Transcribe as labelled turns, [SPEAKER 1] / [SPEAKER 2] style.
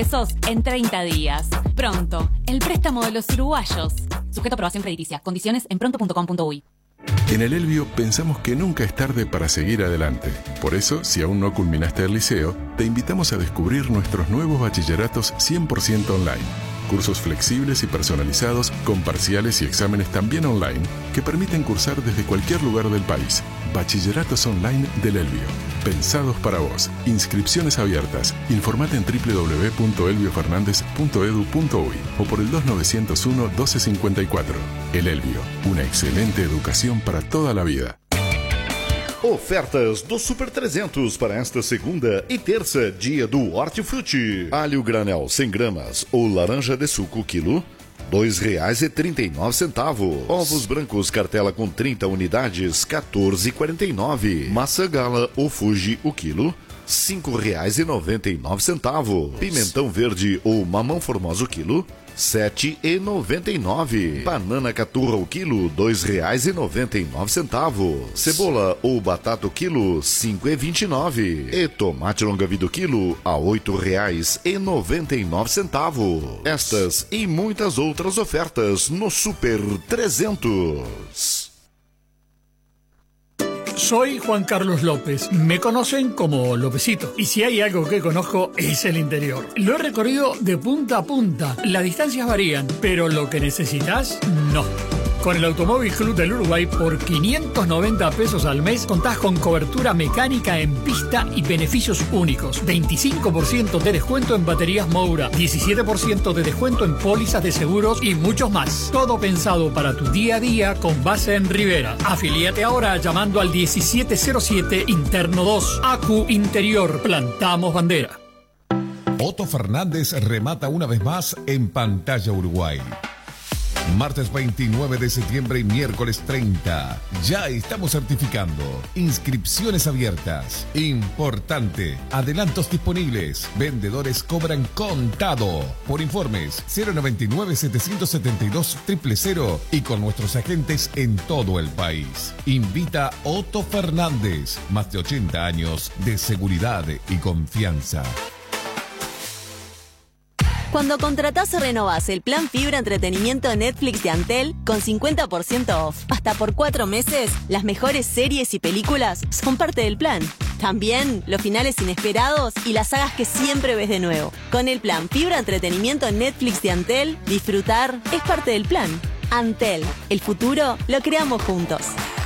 [SPEAKER 1] pesos en 30 días. Pronto, el préstamo de los uruguayos. Sujeto a aprobación crediticia. Condiciones en pronto.com.uy.
[SPEAKER 2] En el Elbio pensamos que nunca es tarde para seguir adelante. Por eso, si aún no culminaste el liceo, te invitamos a descubrir nuestros nuevos bachilleratos 100% online. Cursos flexibles y personalizados con parciales y exámenes también online que permiten cursar desde cualquier lugar del país. Bachilleratos online del Elbio. Pensados para vos. Inscripciones abiertas. Informate en www.elbiofernandez.edu.uy o por el 2901-1254. El Elbio. Una excelente educación para toda la vida.
[SPEAKER 3] Ofertas do Super 300 para esta segunda e terça, dia do Hortifruti. Alho granel 100 gramas ou laranja de suco quilo, R$ 2,39. Ovos brancos cartela com 30 unidades, R$ 14,49. Maçã gala ou Fuji o quilo, R$ 5,99. Pimentão verde ou mamão formoso quilo, R$ 7,99. Banana caturra o quilo, R$ 2,99. Cebola ou batata o quilo, R$ 5,29. E tomate longa-vida o quilo, a R$ 8,99. Estas e muitas outras ofertas no Super 300.
[SPEAKER 4] Soy Juan Carlos López. Me conocen como Lópezito. Y si hay algo que conozco es el interior. Lo he recorrido de punta a punta. Las distancias varían, pero lo que necesitas, no. Con el Automóvil Club del Uruguay, por 590 pesos al mes, contás con cobertura mecánica en pista y beneficios únicos. 25% de descuento en baterías Moura, 17% de descuento en pólizas de seguros y muchos más. Todo pensado para tu día a día con base en Rivera. Afilíate ahora llamando al 1707 Interno 2. ACU Interior. Plantamos bandera.
[SPEAKER 5] Otto Fernández remata una vez más en Pantalla Uruguay. Martes 29 de septiembre y miércoles 30. Ya estamos certificando. Inscripciones abiertas. Importante. Adelantos disponibles. Vendedores cobran contado. Por informes 099-772-000 y con nuestros agentes en todo el país. Invita Otto Fernández. Más de 80 años de seguridad y confianza.
[SPEAKER 6] Cuando contratás o renovás el plan Fibra Entretenimiento Netflix de Antel con 50% off, hasta por 4 meses, las mejores series y películas son parte del plan. También los finales inesperados y las sagas que siempre ves de nuevo. Con el plan Fibra Entretenimiento Netflix de Antel, disfrutar es parte del plan. Antel, el futuro lo creamos juntos.